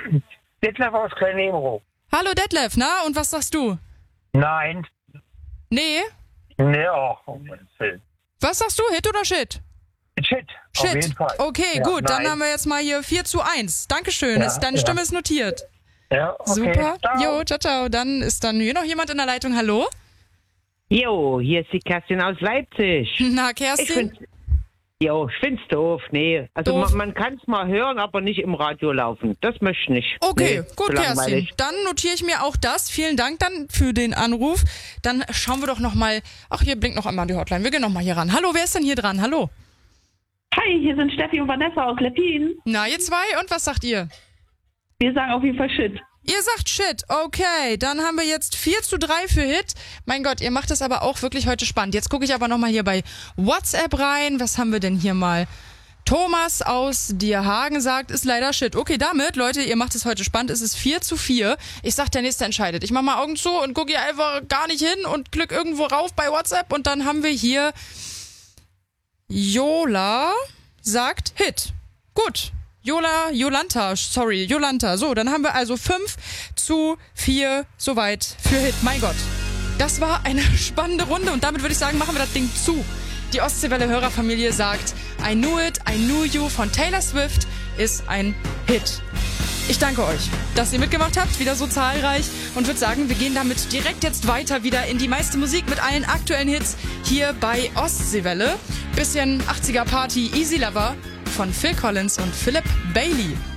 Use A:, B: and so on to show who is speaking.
A: Detlef aus Klein-Nebro.
B: Hallo Detlef, na, und was sagst du?
A: Nein.
B: Nee?
A: Nee, auch. Oh, Gottes Willen.
B: Was sagst du, Hit oder Shit?
A: Shit. Auf
B: Shit.
A: jeden Fall.
B: Okay,
A: Ja,
B: gut, dann
A: nein.
B: haben wir jetzt mal hier 4:1. Dankeschön,
A: Ja,
B: deine Stimme ist notiert.
A: Ja, okay.
B: Super.
A: Ciao.
B: Jo, ciao, ciao. Dann ist dann hier noch jemand in der Leitung. Hallo?
C: Jo, hier ist die Kerstin aus Leipzig.
B: Na,
C: Ich
B: Kerstin?
C: find's doof, nee. Also
B: Doof.
C: man kann's mal hören, aber nicht im Radio laufen. Das möchte ich nicht.
B: Okay,
C: nee,
B: gut,
C: zu
B: Kerstin.
C: langweilig.
B: Dann notiere ich mir auch das. Vielen Dank dann für den Anruf. Dann schauen wir doch nochmal. Ach, hier blinkt noch einmal die Hotline. Wir gehen nochmal hier ran. Hallo, wer ist denn hier dran? Hallo.
D: Hi, hier sind Steffi und Vanessa aus Leppin.
B: Na, ihr zwei, und was sagt ihr?
D: Wir sagen auf jeden Fall Shit.
B: Ihr sagt Shit, okay, dann haben wir jetzt 4:3 für Hit. Mein Gott, ihr macht es aber auch wirklich heute spannend. Jetzt gucke ich aber nochmal hier bei WhatsApp rein. Was haben wir denn hier mal? Thomas aus Dierhagen sagt, ist leider Shit. Okay, damit, Leute, ihr macht es heute spannend. Es ist 4:4. Ich sag, der Nächste entscheidet. Ich mach mal Augen zu und gucke hier einfach gar nicht hin und klick irgendwo rauf bei WhatsApp. Und dann haben wir hier Jola sagt Hit. Gut. Jolanta. So, dann haben wir also 5:4 soweit für Hit. Mein Gott. Das war eine spannende Runde und damit würde ich sagen, machen wir das Ding zu. Die Ostseewelle-Hörerfamilie sagt, I Knew It, I Knew You von Taylor Swift ist ein Hit. Ich danke euch, dass ihr mitgemacht habt, wieder so zahlreich, und würde sagen, wir gehen damit direkt jetzt weiter wieder in die meiste Musik mit allen aktuellen Hits hier bei Ostseewelle. Bisschen 80er Party, Easy Lover von Phil Collins und Philip Bailey.